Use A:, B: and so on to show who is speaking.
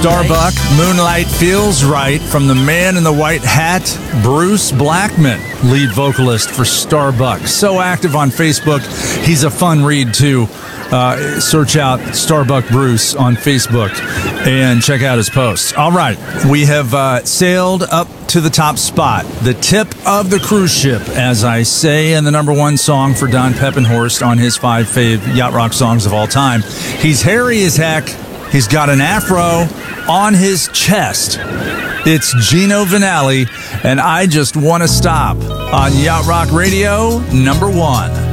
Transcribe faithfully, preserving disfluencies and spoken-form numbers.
A: Starbuck, Moonlight Feels Right, from the man in the white hat, Bruce Blackman, lead vocalist for Starbuck. So active on Facebook. He's a fun read, too. Uh, search out Starbuck Bruce on Facebook and check out his posts. All right, we have uh, sailed up to the top spot, the tip of the cruise ship, as I say, and the number one song for Don Peppenhorst on his five fave yacht rock songs of all time. He's hairy as heck. He's got an afro on his chest. It's Gino Vanelli, and I Just Want to Stop on Yacht Rock Radio, number one.